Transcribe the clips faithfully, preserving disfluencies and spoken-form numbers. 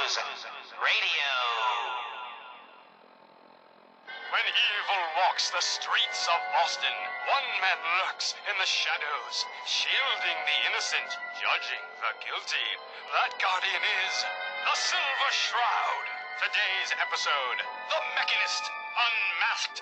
News Radio. When evil walks the streets of Boston, one man lurks in the shadows, shielding the innocent, judging the guilty. That guardian is the Silver Shroud. Today's episode, The Mechanist Unmasked.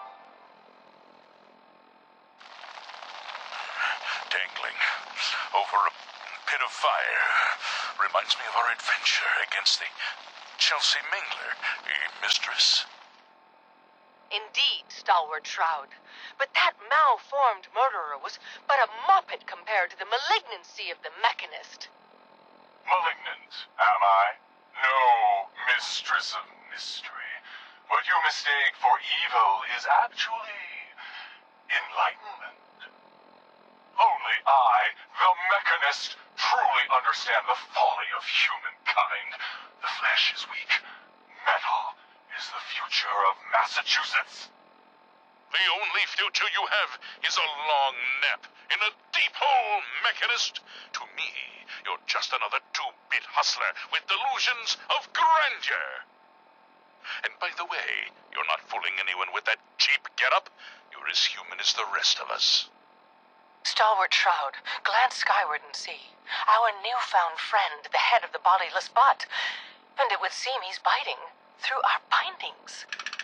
Dangling over a pit of fire reminds me of our adventure against the Chelsea Mingler, eh, mistress? Indeed, Stalwart Shroud. But that malformed murderer was but a muppet compared to the malignancy of the Mechanist. Malignant, am I? No, mistress of mystery. What you mistake for evil is actually enlightenment. Only I, the Mechanist, truly understand the folly of humankind. The flesh is weak. Metal is the future of Massachusetts. The only future you have is a long nap in a deep hole, Mechanist. To me, you're just another two-bit hustler with delusions of grandeur. And by the way, you're not fooling anyone with that cheap getup. You're as human as the rest of us. Stalwart Shroud, glance skyward and see. Our newfound friend, the head of the bodiless butt. And it would seem he's biting through our bindings.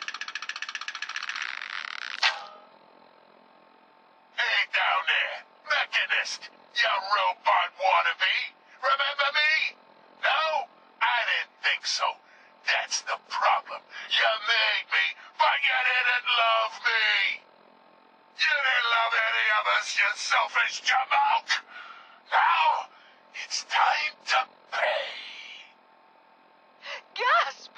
Hey down there, Mechanist, you robot wannabe. Remember me? No? I didn't think so. That's the problem. You made me, but you didn't love me. You didn't love any of us, you selfish jamoke. Now, it's time to pay. Gasp!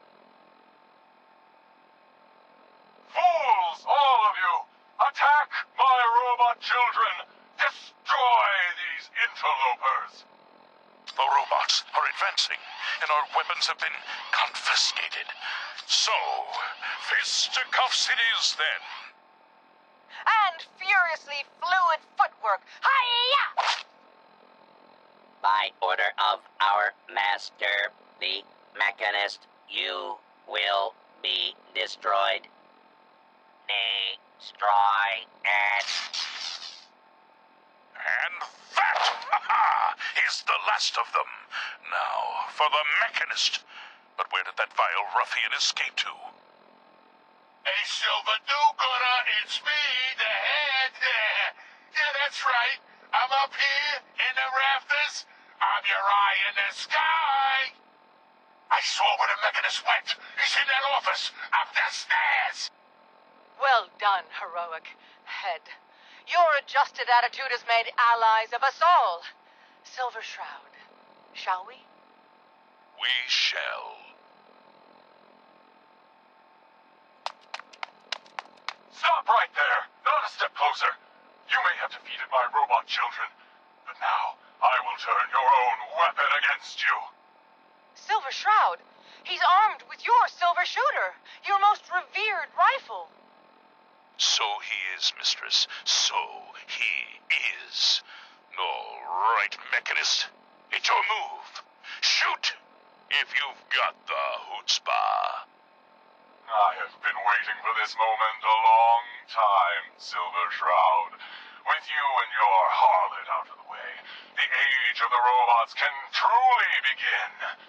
Fools, all of you! Attack my robot children! Destroy these interlopers! The robots are advancing, and our weapons have been confiscated. So, fisticuffs it is then. And furiously fluid footwork. Hi-ya! By order of our master, the Mechanist, you will be destroyed. Destroy it. And that, ha-ha, is the last of them. Now, for the Mechanist. But where did that vile ruffian escape to? Hey, Silver Do-Gooder, it's me, the head. Yeah, that's right. I'm up here in the rafters. I'm your eye in the sky. I saw where the Mechanist went. He's in that office, up the stairs. Well done, heroic head. Your adjusted attitude has made allies of us all. Silver Shroud, shall we? We shall. Stop right there. Not a step closer. You may have defeated my robot children, but now I will turn your own weapon against you. Silver Shroud, he's armed with your silver shooter, your most revered rifle. So he is, mistress. So he is. All right, Mechanist. It's your move. Shoot, if you've got the chutzpah. I have been waiting for this moment a long time, Silver Shroud. With you and your harlot out of the way, the age of the robots can truly begin.